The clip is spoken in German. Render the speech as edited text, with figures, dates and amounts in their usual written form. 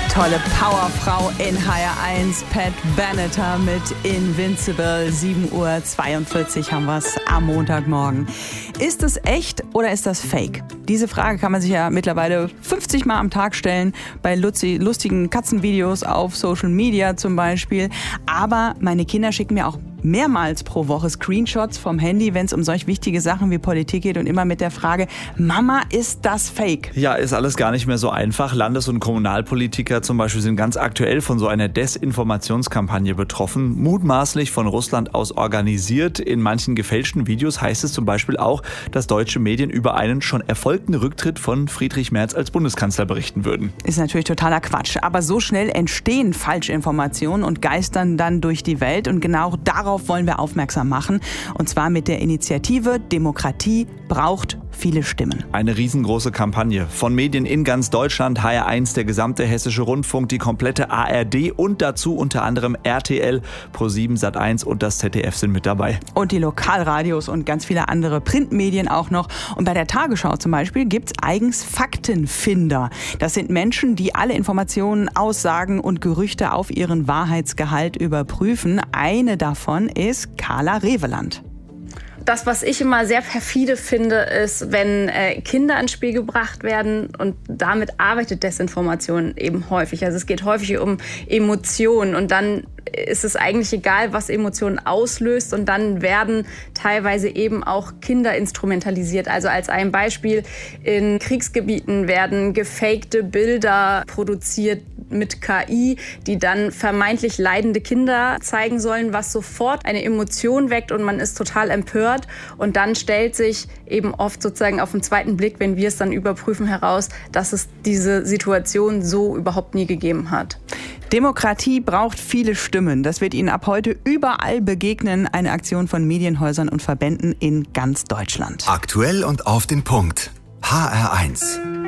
Tolle Powerfrau in HR1, Pat Benatar mit Invincible. 7:42 Uhr haben wir es am Montagmorgen. Ist es echt oder ist das Fake? Diese Frage kann man sich ja mittlerweile 50 Mal am Tag stellen, bei lustigen Katzenvideos auf Social Media zum Beispiel. Aber meine Kinder schicken mir auch mehrmals pro Woche Screenshots vom Handy, wenn es um solch wichtige Sachen wie Politik geht und immer mit der Frage, Mama, ist das Fake? Ja, ist alles gar nicht mehr so einfach. Landes- und Kommunalpolitiker zum Beispiel sind ganz aktuell von so einer Desinformationskampagne betroffen, mutmaßlich von Russland aus organisiert. In manchen gefälschten Videos heißt es zum Beispiel auch, dass deutsche Medien über einen schon erfolgten Rücktritt von Friedrich Merz als Bundeskanzler berichten würden. Ist natürlich totaler Quatsch, aber so schnell entstehen Falschinformationen und geistern dann durch die Welt und genau darauf wollen wir aufmerksam machen. Und zwar mit der Initiative Demokratie braucht viele Stimmen. Eine riesengroße Kampagne von Medien in ganz Deutschland, HR1, der gesamte Hessische Rundfunk, die komplette ARD und dazu unter anderem RTL, Pro7, Sat1 und das ZDF sind mit dabei. Und die Lokalradios und ganz viele andere Printmedien auch noch. Und bei der Tagesschau zum Beispiel gibt es eigens Faktenfinder. Das sind Menschen, die alle Informationen, Aussagen und Gerüchte auf ihren Wahrheitsgehalt überprüfen. Eine davon ist Carla Reveland. Das, was ich immer sehr perfide finde, ist, wenn Kinder ins Spiel gebracht werden und damit arbeitet Desinformation eben häufig. Also es geht häufig um Emotionen und dann ist es eigentlich egal, was Emotionen auslöst und dann werden teilweise eben auch Kinder instrumentalisiert. Also als ein Beispiel, in Kriegsgebieten werden gefakte Bilder produziert mit KI, die dann vermeintlich leidende Kinder zeigen sollen, was sofort eine Emotion weckt und man ist total empört. Und dann stellt sich eben oft sozusagen auf den zweiten Blick, wenn wir es dann überprüfen, heraus, dass es diese Situation so überhaupt nie gegeben hat. Demokratie braucht viele Stimmen. Das wird Ihnen ab heute überall begegnen. Eine Aktion von Medienhäusern und Verbänden in ganz Deutschland. Aktuell und auf den Punkt. HR1.